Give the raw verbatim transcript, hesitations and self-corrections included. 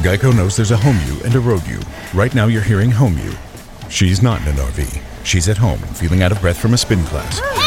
Geico knows there's a home you and a road you. Right now you're hearing home you. She's not in an R V. She's at home, feeling out of breath from a spin class.